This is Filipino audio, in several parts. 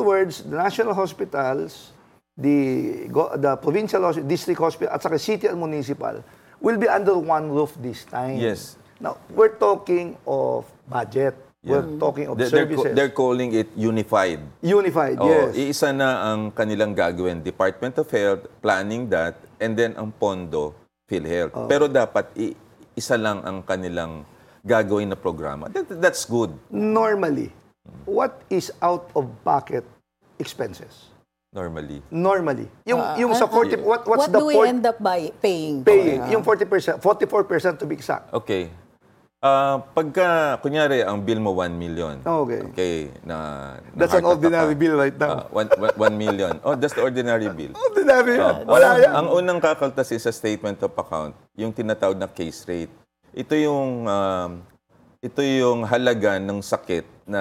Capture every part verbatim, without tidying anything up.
words, the national hospitals, the, go- the provincial hospital, district hospital, at saka city and municipal will be under one roof this time. Yes. Now, we're talking of budget. We're talking of They're, they're, services. they're calling it unified. Unified, Oo, yes. iisa na ang kanilang gagawin. Department of Health, planning that, and then ang pondo, PhilHealth. Pero dapat i- isa lang ang kanilang gagawin na programa. That, that's good. Normally, what is out-of-pocket expenses? Normally. Normally. Yung, Ah, yung sa ah, forty, what, what's What the do we port- end up by paying? paying? for? Yung forty percent, forty-four percent to be exact. Okay. Ah, pagka, kunyari, ang bill mo one million. Okay. Okay. Na, na That's an heart attack ordinary ka. bill right now. Ah, one, one, one million. Oh, that's the ordinary bill. Ordinary. Ah, Wala ang, yan. ang unang kakaltas is sa statement of account, yung tinatawag na case rate. Ito yung um, ito yung halaga ng sakit na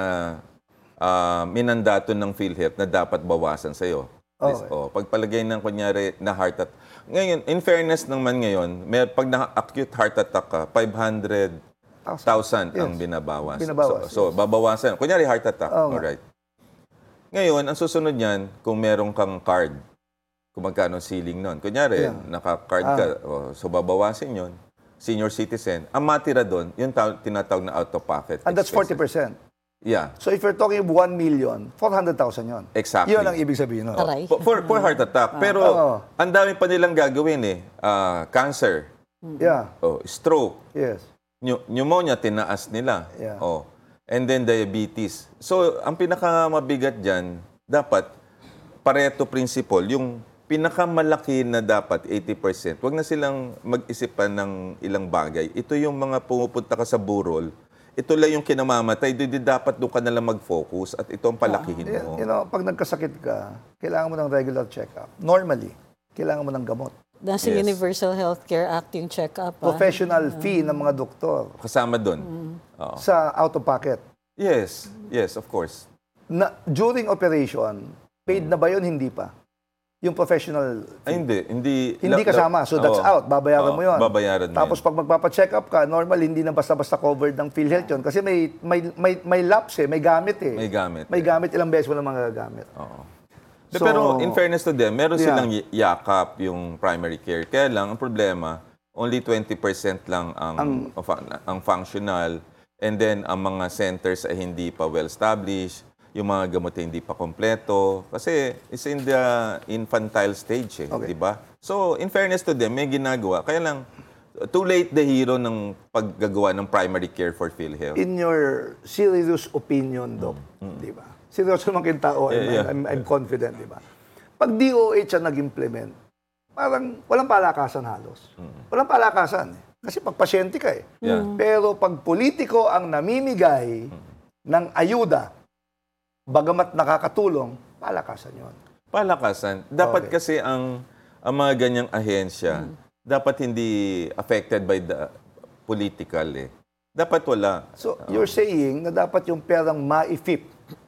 uh, minandato ng PhilHealth na dapat bawasan sa iyo. Okay. Oh, pagpalagay ng kunyari na heart attack. Ngayon, in fairness naman ngayon, may pag na-acute heart attack ka, five hundred thousand ang Yes. binabawas. Binabawas, So, so babawasan. Kunyari heart attack. Oo nga. Alright. Ngayon, ang susunod niyan, kung meron kang card, kung magkano ceiling nun. Kunyari, Yeah. naka-card ka, oh, so babawasin yun. Senior citizen. Ang matira doon, yung ta- tinatawag na out-of-pocket. And that's forty expenses. percent. Yeah, So if you're talking of one million, four hundred thousand yun. exactly. Yun ang ibig sabihin nun. Aray. For, for, for heart attack. Pero, Oo. ang dami pa nilang gagawin eh. Ah, cancer, Yeah. oh, stroke, Yes. pneu- pneumonia, tinaas nila. Yeah. Oh. And then diabetes. So, ang pinakamabigat dyan, dapat, Pareto principle, yung pinakamalaki na dapat, eighty percent, wag na silang mag-isipan ng ilang bagay. Ito yung mga pumupunta ka sa burol, ito lang yung kinamamatay, di, di dapat doon ka na lang mag-focus at ito ang palakihin You, mo. you know, pag nagkasakit ka, kailangan mo ng regular check-up. Normally, kailangan mo ng gamot. Nasa Yes. Universal Healthcare Act yung check-up. ah. Professional fee ng mga doktor Kasama doon. Oo. sa out-of-pocket. Yes, yes, of course. Na, during operation, paid na ba yun? Hindi pa. Yung professional Ay, hindi. Hindi, Hindi la- kasama. la- So that's oo. out. Babayaran Oo, mo yun. Babayaran mo Tapos yun. pag magpapacheck up ka, normal, hindi na basta-basta covered ng PhilHealth yun. Kasi may, may, may, may lapse eh. May gamit eh. May gamit. May gamit. Ilang beses mo na mga gamit. Oo. So- Pero in fairness to them, meron Yeah. silang y- yakap yung primary care. Kaya lang, ang problema, only twenty percent lang ang, ang, ang functional. And then, ang mga centers ay hindi pa well-established. Yung mga gamot ay hindi pa kompleto. Kasi it's in the infantile stage, eh, Okay. di ba? So, in fairness to them, may ginagawa. Kaya lang, too late the hero ng paggagawa ng primary care for PhilHealth. In your serious opinion, Doc, di ba? Seryoso naman kayong tao. I'm, Mm. Yeah, yeah. I'm, I'm confident, di ba? Pag D O H ang nag-implement, parang walang palakasan halos. Walang palakasan. Eh. Kasi pag pasyente ka eh. Mm. Yeah. Pero pag politiko ang namimigay ng ayuda, bagamat nakakatulong, palakasan yon. Palakasan. Dapat Okay. kasi ang, ang mga ganyang ahensya, dapat hindi affected by the political eh. Dapat wala. So, you're saying na dapat yung perang ma-I F I P,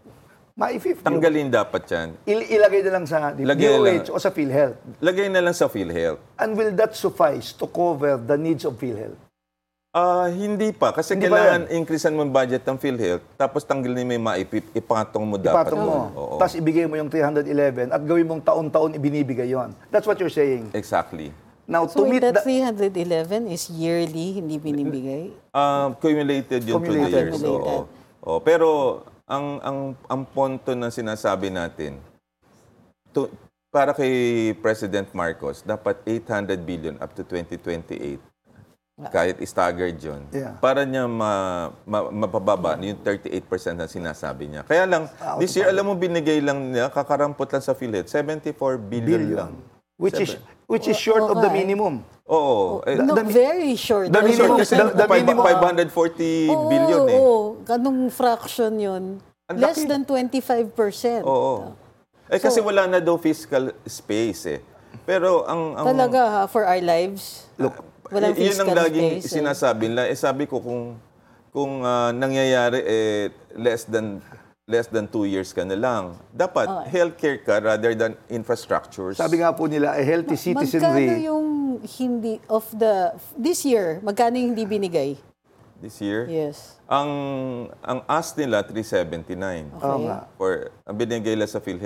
ma-I F I P, yung Tanggalin dapat yan. il- ilagay na lang sa D Lagay O lang. H o sa PhilHealth. Lagay na lang sa PhilHealth. And will that suffice to cover the needs of PhilHealth? Ah, hindi pa. Kasi Hindi pa kailangan increasean mo ang budget ng PhilHealth, tapos tanggalin mo yung maipip, ipatong mo dapat. Ipatong mo. doon. Oo. Tapos ibigay mo yung three hundred eleven at gawin mong taon-taon ibinibigay yon. That's what you're saying. Exactly. Now, So to wait, meet that the... three hundred eleven is yearly, hindi binibigay? Ah, cumulated yun through the Cumulated. years. Oo. Cumulated. Oo. Pero ang ang ang ponto na sinasabi natin, to, para kay President Marcos, dapat eight hundred billion up to twenty twenty-eight. Kahit staggered yun. Yeah. Para niya ma, ma, mapababa yung thirty-eight percent na sinasabi niya. Kaya lang, Ah, this year, alam mo, binigay lang niya, kakarampot lang sa PhilHealth, seventy-four billion, lang. billion. Which is which is short of the Okay. minimum. Oo. Eh, No, very short. the Very minimum- short. kasi the- the five- minimum- five hundred forty Oo, billion eh. Oo, ganung fraction yun. Ang Less laki. than twenty-five percent. Oo. Eh kasi wala na daw fiscal space eh. Pero ang... ang Talaga ha, for our lives. Look, Walang y- yun ang fiscal laging space, eh. sinasabi nila. Eh sabi ko kung kung ah, nangyayari eh less than less than two years ka na lang. Dapat healthcare ka rather than infrastructures. Sabi nga po nila, a healthy Magkano citizenry. yung hindi of the, this year, magkano yung hindi binigay? this year. Yes. Ang ang ask nila three seventy-nine. Okay. Oo nga. For ang binigay nila sa PhilHealth